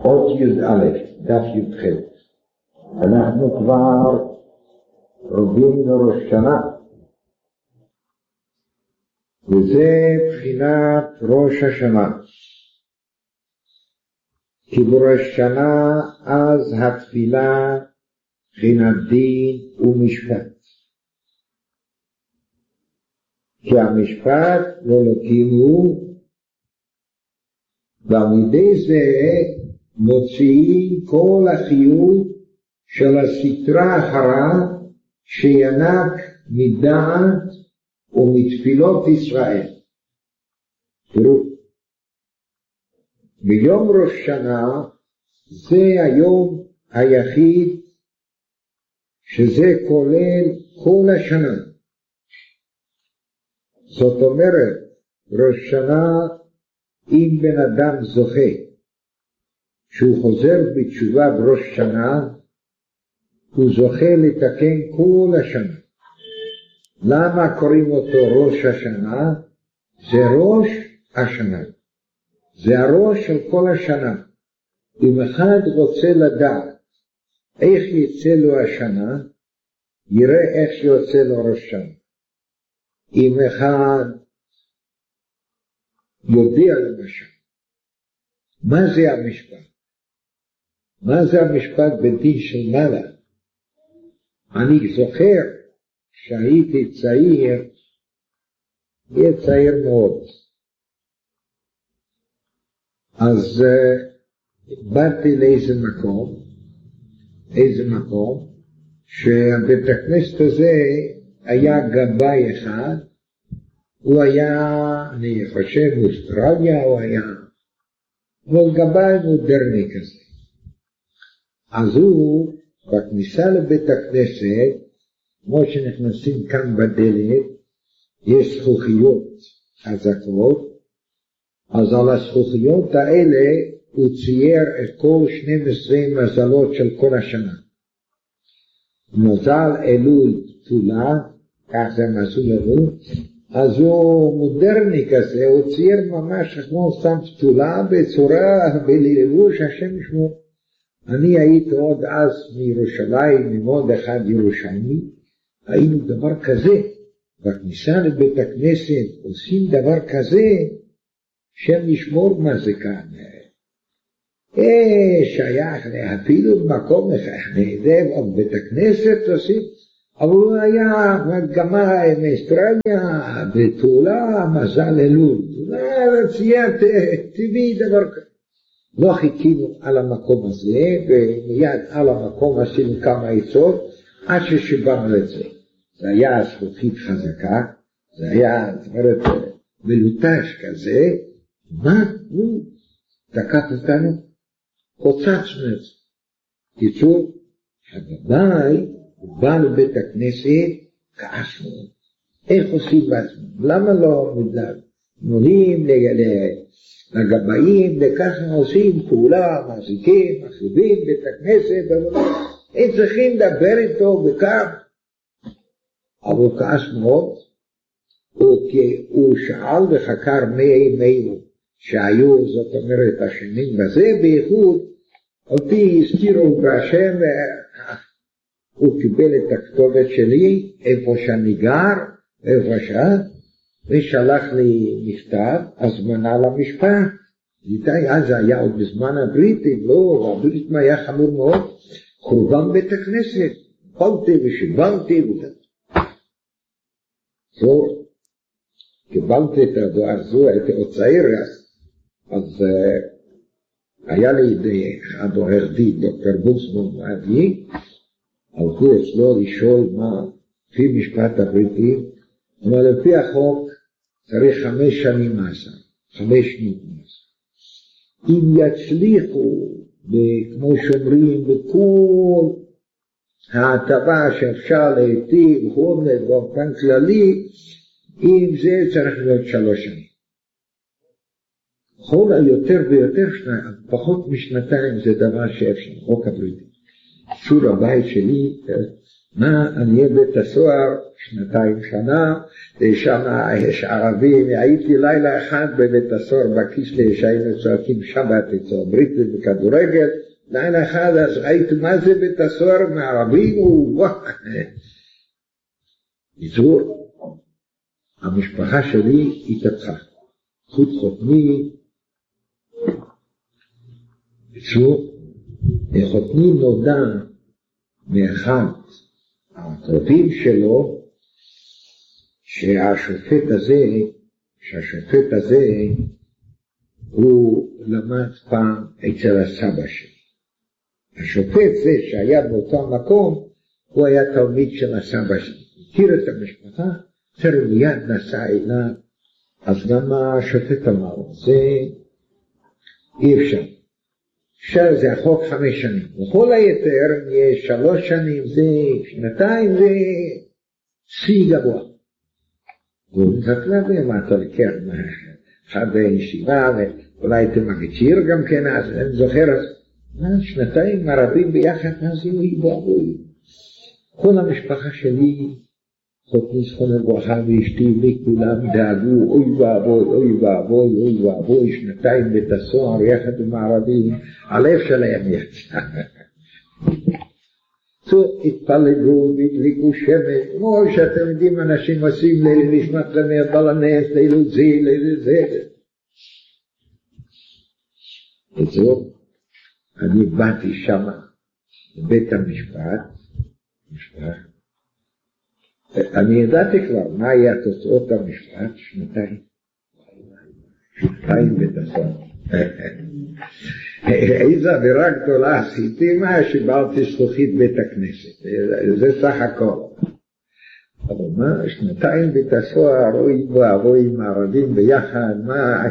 אות י"א, דף י"ח. אנחנו כבר רבים לראש שנה, וזה בחינת ראש השנה. כי בראש שנה אז התפילה בחינת דין ומשפט. כי המשפט לאלוקים הוא, ועל ידי זה מוציאים כל החיוב של הסתרה הרע שינק מדעת ומתפילות ישראל. תראו, ביום ראש שנה זה היום היחיד שזה כולל כל השנה. זאת אומרת, ראש שנה אם בן אדם זוכה שהוא חוזר בתשובה בראש שנה, הוא זוכה לתקן כל השנה. למה קוראים אותו ראש השנה? זה ראש השנה, זה הראש של כל השנה. אם אחד רוצה לדעת איך יצא לו השנה, יראה איך שיוצא לו ראש שנה. אם אחד יודע למשל מה זה המשפט, מה זה המשפט בדין של מעלה. אני זוכר שהייתי צעיר, יהיה צעיר מאוד, אז באתי לאיזה מקום שבית הכנסת הזה היה גבאי אחד, הוא היה, אני חושב, אוסטרליה הוא היה, אבל גבאי מודרני כזה. אז הוא, בכניסה לבית הכנסת, כמו שנכנסים כאן בדלת, יש זכוכיות חזקות, אז על הזכוכיות האלה הוא צייר את כל 12 מזלות של כל השנה. מזל אלול תולה, כך זה עשו לנו, אז הוא מודרני כזה, הוא צייר ממש כמו סתם תולה בצורה, בלבוש השם ישמור. אני הייתי עוד אז מירושלים, ממוד אחד ירושלמי, היינו דבר כזה, בכניסה לבית הכנסת עושים דבר כזה, שם ישמור מה זה כאן. שייך אפילו במקום נהדר, בית הכנסת עושים, אבל הוא היה גמה מאסטרליה, בתולה, מזל אלול, צייר טבעי דבר כזה. לא חיכינו על המקום הזה, ומיד על המקום עשינו כמה עצות, עד ששיברנו את זה. זה היה זכוכית חזקה, זה היה, זאת אומרת, מלוטש כזה, מה הוא תקף אותנו? הוצצנו את זה. קיצור, הגבאי, הוא בא לבית הכנסת, כעסנו. איך עושים בעצמם? למה לא נולים לגבאים, וככה עושים פעולה, מחזיקים, מחריבים בית הכנסת, הם צריכים לדבר איתו וכך. אבל הוא כעס מאוד, הוא שאל וחקר מאילו שהיו, זאת אומרת, השנים בזה, בייחוד, אותי הזכירו בהשם, הוא קיבל את הכתובת שלי, איפה שאני גר, איפה ושלח לי מכתב, הזמנה למשפט. אז זה היה עוד בזמן הבריטים, לא, הבריטים היה חמור מאוד, חורבן בית הכנסת, קולתי ושיברתי, זו, קיבלתי את הדואר זו, הייתי עוד צעיר, אז היה לי אחד עורך דין, דוקטור בוקסמן מעדי, הלכו אצלו לשאול מה, לפי משפט הבריטי, אבל לפי החוק צריך 5 שנים מאסר, 5 שנים מאסר. אם יצליחו, כמו שאומרים, בכל ההטבה שאפשר להיטיב, חומר באופן כללי, אם זה צריך להיות 3 שנים. כל היותר ויותר פחות משנתיים זה דבר שאפשר, חוק הבריטי. שור הבית שלי, מה, אני אהיה בית הסוהר 2 שנה, שם יש ערבים, הייתי לילה אחד בבית הסוהר בקיסלה, שהיינו צועקים שבת אצל בריטית בכדורגל, לילה אחד אז ראיתי מה זה בית הסוהר מערבים, בקיצור, המשפחה שלי התהפכה, חוץ חותני, בקיצור, חותני נודע מאחד הקרובים שלו, שהשופט הזה הוא למד פעם אצל הסבא שלי. השופט זה שהיה באותו מקום, הוא היה תלמיד של הסבא שלי. הכיר את המשפחה, הוא מיד נסע אליו, אז גם השופט אמר, זה אי אפשר. אפשר זה החוק 5 שנים. בכל היתר יש 3 שנים, זה 2 זה שיא גבוה. והוא מתקלב ואמרת לקח אחד בישיבה, ואולי אתם מגציר גם כן, אז אני זוכר, 2 ערבים ביחד, אז היא בואי. כל המשפחה שלי, חותני זכרונה לברכה ואשתי וכולם דאגו, אוי ואבוי, 2 בית הסוהר יחד עם הערבים, הלב שלהם יצא. התפלגו והדליקו שמש, כמו שאתם יודעים, אנשים עושים ליל נשמת זמר בלנס, ליל זה. וזהו, אני באתי שם לבית המשפט, אני ידעתי כבר מה היה תוצאות המשפט, 2 בית הסוהר. איזה עבירה גדולה עשיתי, מה שברתי זכוכית בית הכנסת, זה סך הכל. אבל מה, 2 בית הסוהר, אוי ואבוי עם הערבים ביחד, מה?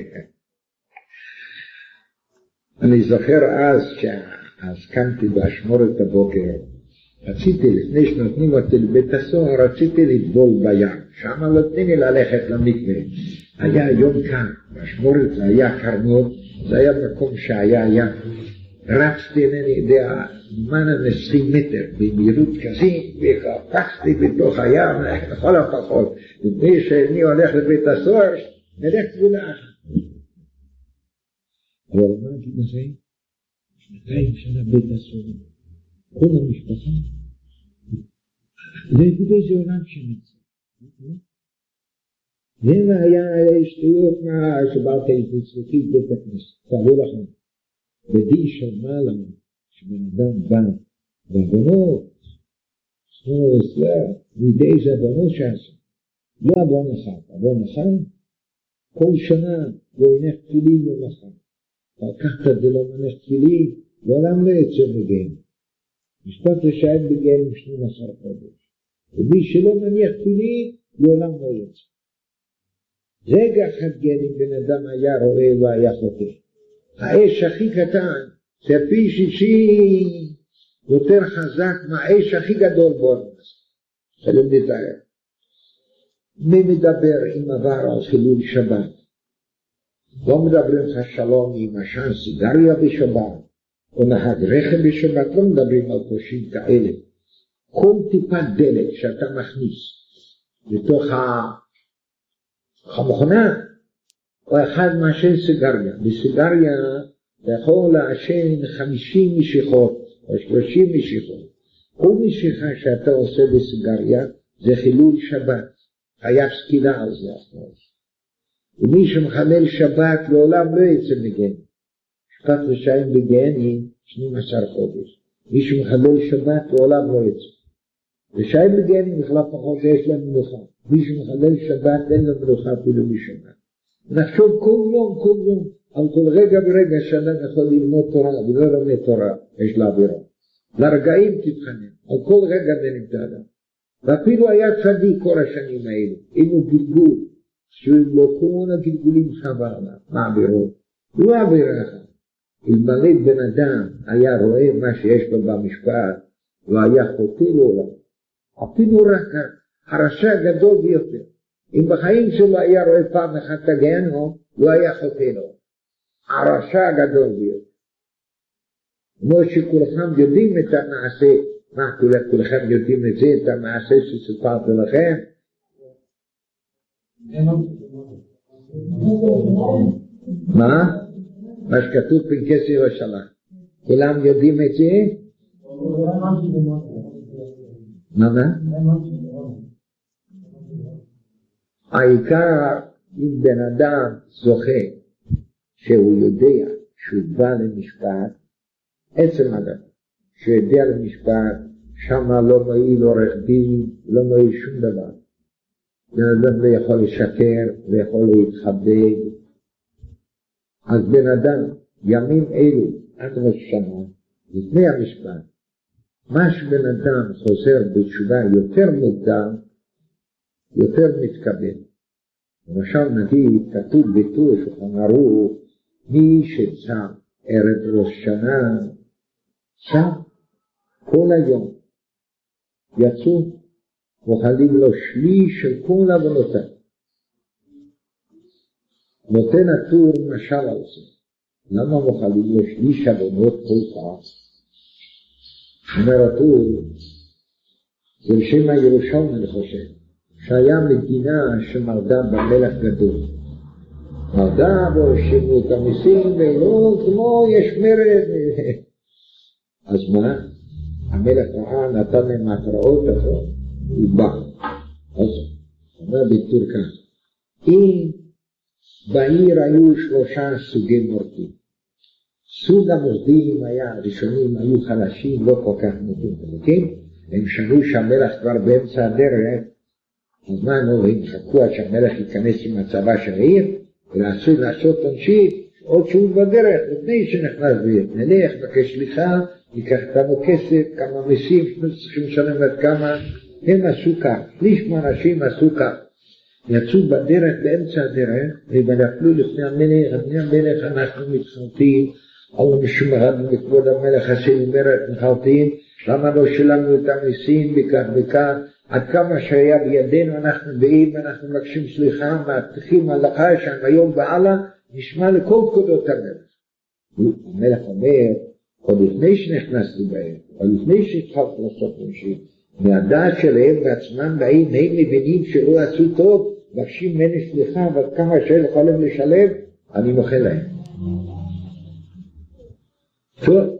אני זוכר אז קמתי באשמורת הבוקר, רציתי, לפני שנותנים אותי לבית הסוהר, רציתי לטבול בים, שם נותנים לי ללכת למקווה. היה יום קר, באשמורת זה היה קר מאוד, זה היה מקום שהיה ים. רצתי, אינני יודע, למעלה 20 מטר, במהירות כזאת, וחפשתי בתוך הים, לכל הפחות. לפני שאני הולך לבית הסוהר, נלך תבולה אחת. אבל מה אגיד לכם? 2 שנה בית הסוהר. כל המשפחה, זה עולם שנמצא. הנה היה שטויות מה שברתי את זכוכית בית הכנסת. תראו לכם, בדי שמע לנו שבן אדם בא בעוונות, מידי זה עוונות שעשה. לא עוון אחד, כל שנה לא ינך תפילין יום אחד. לקחת את זה לא מנך תפילין, לעולם לא יצא מגן. משפט לשעת בגן עם 12 חודש. ומי שלא מניח תפילין, לעולם לא יצא. רגע אחד גן אם בן אדם היה רואה והיה חוטא. האש הכי קטן, זה פי 60 יותר חזק מהאש הכי גדול בעולמס. שלום נתאר. מי מדבר עם עבר על חילול שבת? לא מדברים לך שלום עם עשן סיגריה בשבת, או נהג רכב בשבת, לא מדברים על פושעים כאלה. כל טיפת דלק שאתה מכניס לתוך המכונה, או אחד מעשן סיגריה. בסיגריה אתה יכול לעשן 50 משיכות, או 30 משיכות. כל משיכה שאתה עושה בסיגריה, זה חילול שבת. חייב סקילה על זה. ומי שמחלל שבת לעולם לא יצא מגן. משפט לשיים בגני 12 חודש. מי שמחלל שבת לעולם לא יצא. לשיים בגני בכלל פחות יש להם מנוחה. מי שמחלל שבת אין לו מנוחה אפילו משבת. נחשוב כל יום, על כל רגע ורגע שאדם יכול ללמוד תורה, ולא לומד תורה, יש לה עבירה. לרגעים תתחנן, על כל רגע נמצא אדם. ואפילו היה צדיק כל השנים האלה, אם הוא גלגול, שהוא לא כל הגלגולים חבר עליו, מה עבירות? לא עבירה אחת. אלמלא בן אדם היה רואה מה שיש לו במשפט, והיה חוטא לעולם. אפילו רק הרשע הגדול ביותר. אם בחיים שלו היה רואה פעם אחת את הגיהנום, לא היה חוטא לו. הרשע הגדול ביותר. כמו שכולכם יודעים את המעשה מה, כולכם יודעים את זה, את המעשה שסיפרתי לכם? מה? מה שכתוב פנקס ירושלים. כולם יודעים את זה? מה? העיקר אם בן אדם זוכה שהוא יודע שהוא בא למשפט, עצם אדם שיודע למשפט, שם לא מועיל עורך דין, לא מועיל שום דבר. בן אדם לא יכול לשקר, לא יכול להתחבא. אז בן אדם, ימים אלו, עד ראש שנה, לפני המשפט, מה שבן אדם חוזר בתשובה יותר מוקדם, יותר מתקבל. למשל נגיד, כתוב בטור שולחן ערוך, מי שצם ערב ראש שנה, צם כל היום. יצאו, אוכלים לו שליש של כל עוונותיו. נותן הטור משל על זה. למה אוכלים לו שליש עוונות כל כך? אומר הטור, זה לשם הירושלמי אני חושב, שהיה מדינה שמרדה במלך גדול. מרדה בו, שימו את המיסים, ולא כמו יש מרד. אז מה? המלך ראה, נתן להם התראות הזאת, הוא בא. אז אומר בטור כך, אם בעיר היו 3 סוגי מורדים. סוג המורדים היה, הראשונים היו חלשים, לא כל כך מורדים, הם שמעו שהמלך כבר באמצע הדרך, אז מה הם אומרים? חכו עד שהמלך ייכנס עם הצבא של העיר, ולעשו לעשות עונשית, עוד שהוא בדרך, לפני שנכנס בעיר, נלך, בקש סליחה, ניקח איתנו כסף, כמה מיסים צריכים לשלם עד כמה, הם עשו כך, שליש מהאנשים עשו כך, יצאו בדרך, באמצע הדרך, ונפלו לפני המלך, אנחנו מתחרטים, על משמרנו לכבוד המלך עשינו מרד נחרטים, למה לא שלמנו את המיסים בכך וכך, עד כמה שהיה בידינו אנחנו באים, אנחנו מבקשים סליחה, מבטיחים הלכה שם היום והלאה, נשמע לכל פקודות המלך. המלך אומר, עוד לפני שנכנסתי בהם, עוד לפני שהתחלתי לעשות עונשין, מהדעת שלהם בעצמם באים, הם מבינים שלא עשו טוב, מבקשים ממני סליחה, ועד כמה שהם יכולים לשלם, אני מוחל להם. טוב,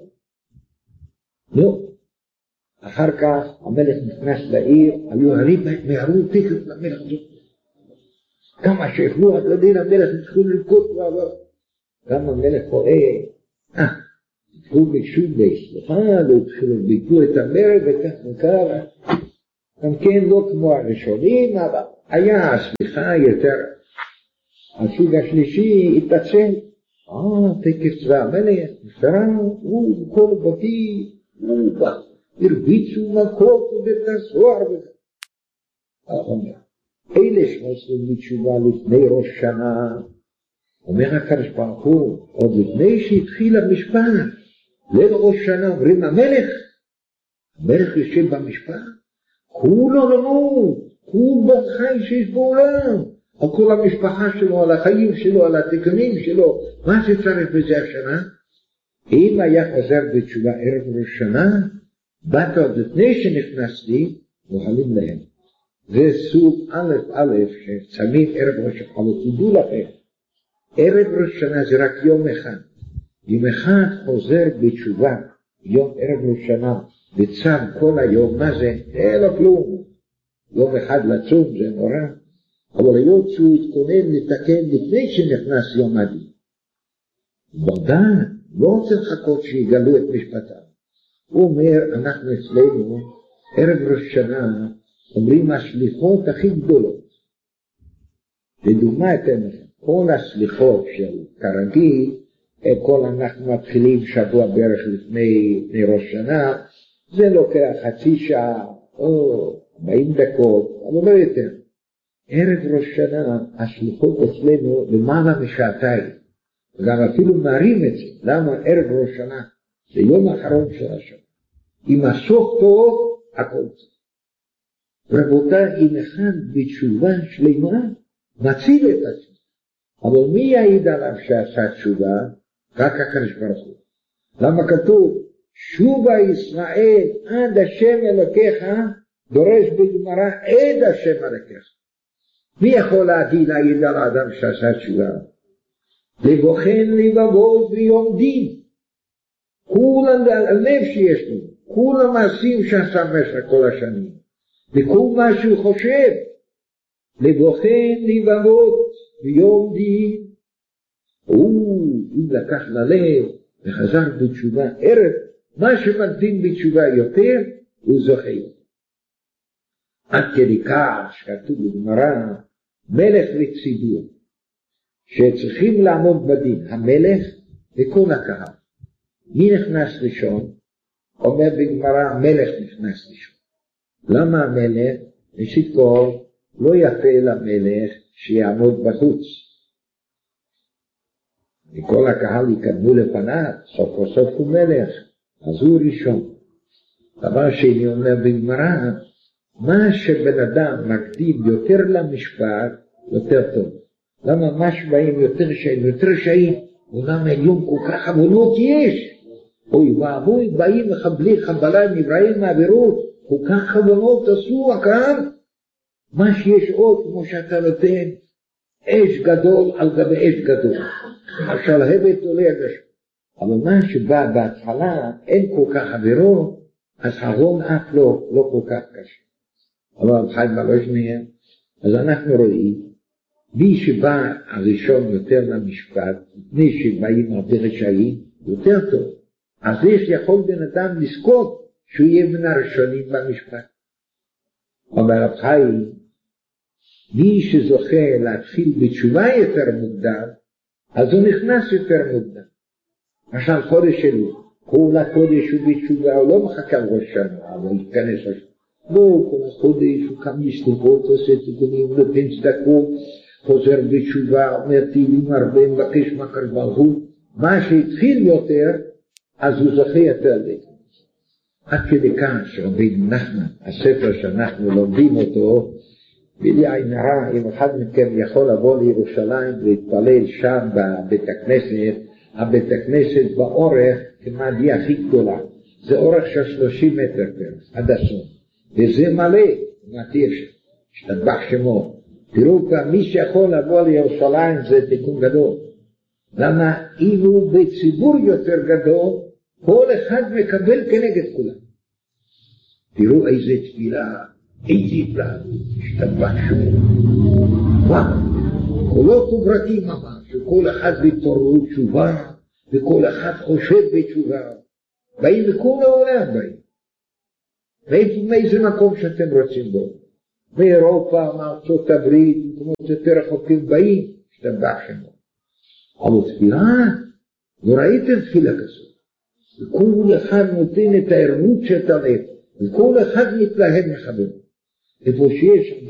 נו, אחר כך המלך נכנס לעיר, היו הרים מהרו תכף למלך הזאת. כמה שהפלו, עד לדין המלך התחילו לבכות ועבר. גם המלך רואה, התחילו ביקשו סליחה, והתחילו לבכו את המרד וכך וכך. גם כן לא כמו הראשונים, אבל היה סליחה יותר. הסוג השלישי התעצל. תקף צבא המלך, נפטרה, הוא כל בתי, הוא בא. הרביצו מכות ובית הסוהר וזה. אומר, אלה שעושים בתשובה לפני ראש שנה, אומר הקדוש ברוך הוא, עוד לפני שהתחיל המשפט, ליל ראש שנה אומרים המלך יושב במשפט, כולו למות, כולו חי שיש בעולם, על כל המשפחה שלו, על החיים שלו, על התקנים שלו, מה שצריך בזה השנה? אם היה חוזר בתשובה ערב ראש שנה, באת עוד לפני שנכנסתי, מוכלים להם. זה סוג א' שצמים ערב ראש שנה, אבל תדעו לכם, ערב ראש שנה זה רק יום אחד. אם אחד חוזר בתשובה, יום ערב ראש שנה, וצם כל היום, מה זה? אין לו כלום. יום אחד לצום זה נורא, אבל היות שהוא התכונן לתקן לפני שנכנס יום הדין. ודאי, לא רוצה לחכות שיגלו את משפטם. הוא אומר, אנחנו אצלנו, ערב ראש שנה, אומרים הסליחות הכי גדולות. לדוגמה אתם, כל הסליחות של כרגיל, כל אנחנו מתחילים שבוע בערך לפני ראש שנה, זה לוקח חצי שעה, או 40 דקות, אבל לא יותר. ערב ראש שנה, הסליחות אצלנו למעלה משעתיים. וגם אפילו מרים את זה. למה ערב ראש שנה? זה יום האחרון של השנה. אם הסוף טוב, הכל טוב. רבותיי, אם אחד בתשובה שלמה, מציל את עצמו. אבל מי יעיד עליו שעשה תשובה? רק הקדוש ברוך הוא. למה כתוב שובה ישראל עד השם אלוקיך, דורש בגמרא עד השם אלוקיך. מי יכול להגיד על האדם שעשה תשובה? לבוחן לבבות ביום דין. כולם הלב שיש לו, כולם מעשים שעשה במשך כל השנים, וכל מה שהוא חושב, לבוחן לבבות ביום דין. אם לקח ללב וחזר בתשובה ערב, מה שמקדים בתשובה יותר, הוא זוכה יותר. עד כדי כך שכתוב בגמרא, מלך וציבור, שצריכים לעמוד בדין, המלך וכל הקהל. מי נכנס ראשון? אומר בגמרא, המלך נכנס ראשון. למה המלך? ראשית כל, לא יפה למלך שיעמוד בחוץ. וכל הקהל יקדמו לפניו, סוף וסוף הוא מלך, אז הוא ראשון. דבר שני אומר בגמרא, מה שבן אדם מקדים יותר למשפט, יותר טוב. למה מה שבאים יותר שעים, עולם עליון כל כך עוונות יש. אוי ואבוי, באים מחבלי חבלה נבראים מעבירות, כל כך עוונות עשו הקהל. מה שיש עוד, כמו שאתה נותן, אש גדול על גבי אש גדול. השלהבת עולה הגשם. אבל מה שבא בהתחלה, אין כל כך עבירות, אז הרון אף לא כל כך קשה. אבל חי בלושניה, אז אנחנו רואים, מי שבא הראשון יותר למשפט, מי שבאים הרבה רשעים, יותר טוב. אז איך יכול בן אדם לזכות שהוא יהיה בין הראשונים במשפט? אומר רב חיים, מי שזוכה להתחיל בתשובה יותר מוקדם, אז הוא נכנס יותר מוקדם. למשל חודש אלול, כל החודש הוא בתשובה, הוא לא מחכה ראש שנה, אבל הוא ייכנס ראש שנה. לא, כל החודש הוא קם לשליחות, עושה תיקונים, נותן צדקות, חוזר בתשובה, אומר תהילים הרבה, מבקש מהקדוש ברוך הוא. מה שהתחיל יותר, אז הוא זוכה יותר להיכנס. עד כדי כך שרבי נחמן, הספר שאנחנו לומדים אותו, בלי עין הרע, אם אחד מכם יכול לבוא לירושלים ולהתפלל שם בבית הכנסת, הבית הכנסת באורך כמעט הכי גדולה. זה אורך של 30 מטר פרס, עד הסוף. וזה מלא, אמרתי אפשר, השתבח שמו. תראו כאן, מי שיכול לבוא לירושלים זה תיקון גדול. למה אם הוא בציבור יותר גדול, כל אחד מקבל כנגד כולם. תראו איזה תפילה, איזה התלהבות, השתבח שמו. וואו, קולות וברקים ממש, שכל אחד בתורו תשובה, וכל אחד חושב בתשובה. באים מכל העולם באים. מאיזה מקום שאתם רוצים בו. מאירופה, מארצות הברית, מקומות יותר רחוקים באים, השתבח שמו. אבל תפילה, לא ראיתם תפילה כזאת. וכל אחד נותן את הערנות של הלב, וכל אחד מתלהב מחברו. איפה שיש